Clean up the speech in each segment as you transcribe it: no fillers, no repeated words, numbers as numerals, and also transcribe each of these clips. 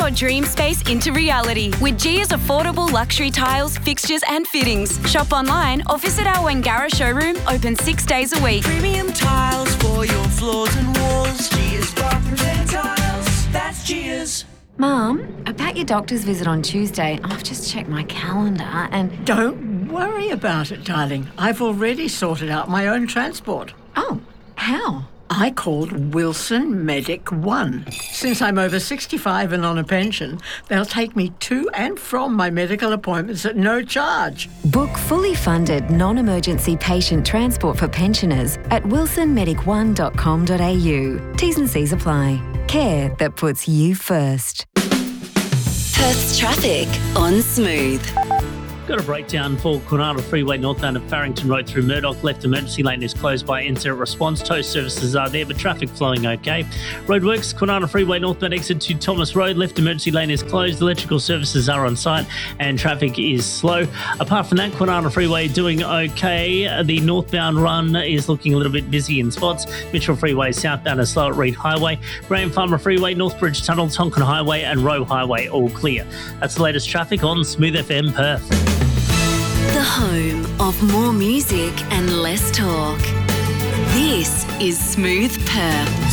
your dream space into reality with Gia's affordable luxury tiles, fixtures and fittings. Shop online or visit our Wangara showroom, open 6 days a week. Premium tiles for your floors and walls. Gia's Bathrooms and Tiles. That's Gia's. Mum, about your doctor's visit on Tuesday, I've just checked my calendar and... Don't worry about it, darling. I've already sorted out my own transport. Oh, how? I called Wilson Medic One. Since I'm over 65 and on a pension, they'll take me to and from my medical appointments at no charge. Book fully funded non-emergency patient transport for pensioners at wilsonmedic1.com.au. T's and C's apply. Care that puts you first. Perth's traffic on Smooth. Got a breakdown for Kwinana Freeway northbound of Farrington Road through Murdoch. Left emergency lane is closed by incident response. Tow services are there, but traffic flowing okay. Roadworks, Kwinana Freeway northbound exit to Thomas Road. Left emergency lane is closed. Electrical services are on site and traffic is slow. Apart from that, Kwinana Freeway doing okay. The northbound run is looking a little bit busy in spots. Mitchell Freeway southbound is slow at Reed Highway. Graham Farmer Freeway, Northbridge Tunnel, Tonkin Highway and Roe Highway all clear. That's the latest traffic on Smooth FM Perth. The home of more music and less talk. This is Smooth Perth.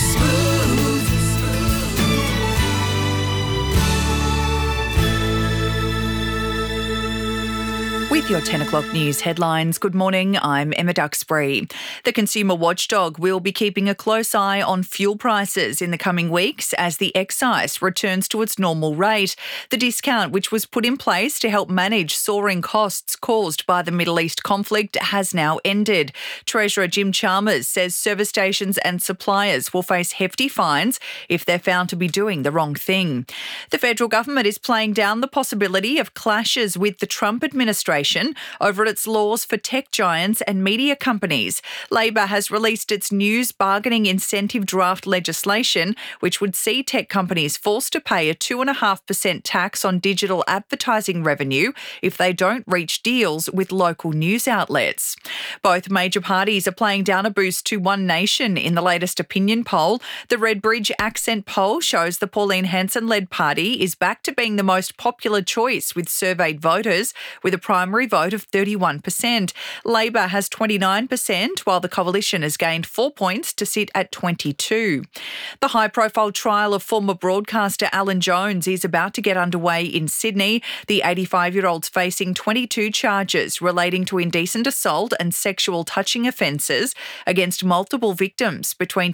With your 10 o'clock news headlines, good morning, I'm Emma Duxbury. The Consumer Watchdog will be keeping a close eye on fuel prices in the coming weeks as the excise returns to its normal rate. The discount, which was put in place to help manage soaring costs caused by the Middle East conflict, has now ended. Treasurer Jim Chalmers says service stations and suppliers will face hefty fines if they're found to be doing the wrong thing. The federal government is playing down the possibility of clashes with the Trump administration over its laws for tech giants and media companies. Labor has released its news bargaining incentive draft legislation, which would see tech companies forced to pay a 2.5% tax on digital advertising revenue if they don't reach deals with local news outlets. Both major parties are playing down a boost to One Nation in the latest opinion poll. The Redbridge Accent poll shows the Pauline Hanson-led party is back to being the most popular choice with surveyed voters, with a primary vote of 31%. Labor has 29%, while the coalition has gained 4 points to sit at 22. The high-profile trial of former broadcaster Alan Jones is about to get underway in Sydney. The 85-year-old's facing 22 charges relating to indecent assault and sexual touching offences against multiple victims between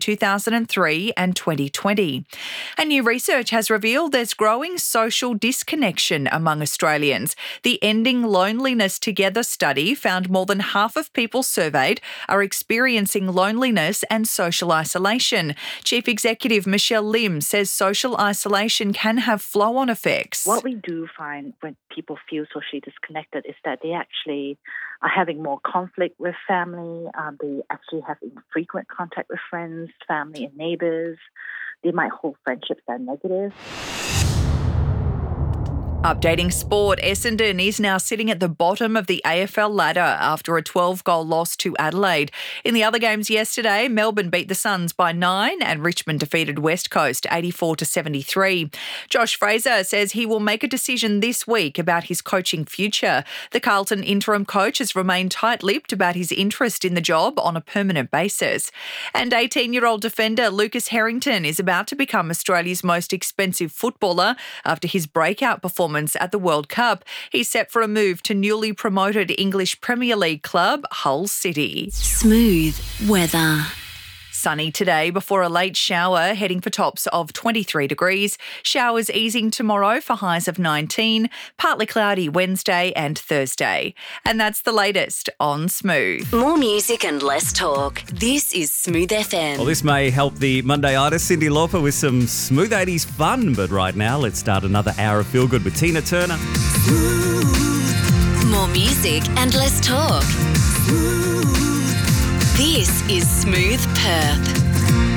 2003 and 2020. And new research has revealed there's growing social disconnection among Australians. The Ending Loneliness Together study found more than half of people surveyed are experiencing loneliness and social isolation. Chief Executive Michelle Lim says social isolation can have flow-on effects. What we do find when people feel socially disconnected is that they actually are having more conflict with family. They actually have infrequent contact with friends, family and neighbours. They might hold friendships that are negative. Updating sport, Essendon is now sitting at the bottom of the AFL ladder after a 12-goal loss to Adelaide. In the other games yesterday, Melbourne beat the Suns by 9 and Richmond defeated West Coast 84-73. Josh Fraser says he will make a decision this week about his coaching future. The Carlton interim coach has remained tight-lipped about his interest in the job on a permanent basis. And 18-year-old defender Lucas Harrington is about to become Australia's most expensive footballer after his breakout performance at the World Cup. He's set for a move to newly promoted English Premier League club Hull City. Smooth weather. Sunny today before a late shower, heading for tops of 23 degrees. Showers easing tomorrow for highs of 19. Partly cloudy Wednesday and Thursday. And that's the latest on Smooth. More music and less talk. This is Smooth FM. Well, this may help the Monday-itis, Cyndi Lauper, with some Smooth 80s fun. But right now, let's start another hour of Feel Good with Tina Turner. More music and less talk. This is Smooth Perth.